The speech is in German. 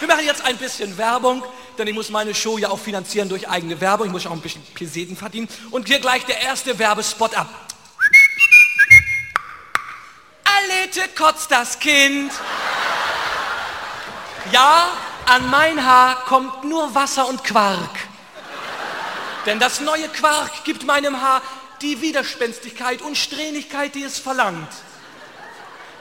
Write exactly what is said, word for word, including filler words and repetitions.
Wir machen jetzt ein bisschen Werbung, denn ich muss meine Show ja auch finanzieren durch eigene Werbung. Ich muss auch ein bisschen Peseten verdienen. Und hier gleich der erste Werbespot ab. Alete kotzt das Kind. Ja, an mein Haar kommt nur Wasser und Quark. Denn das neue Quark gibt meinem Haar die Widerspenstigkeit und Strähnigkeit, die es verlangt.